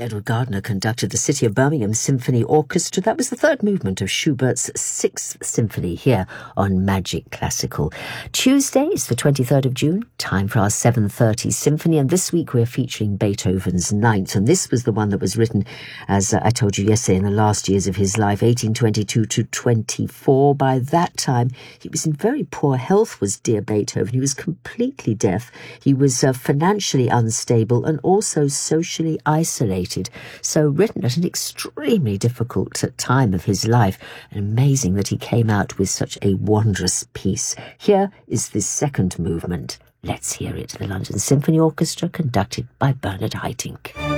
Edward Gardner conducted the City of Birmingham Symphony Orchestra. That was the third movement of Schubert's Sixth Symphony here on Magic Classical. Tuesday is the 23rd of June, time for our 7:30 symphony, and this week we're featuring Beethoven's Ninth, and this was the one that was written, as I told you yesterday, in the last years of his life, 1822 to 24. By that time, he was in very poor health, was dear Beethoven. He was completely deaf. He was financially unstable and also socially isolated. So written at an extremely difficult time of his life, and amazing that he came out with such a wondrous piece. Here is the second movement. Let's hear it. The London Symphony Orchestra, conducted by Bernard Haitink.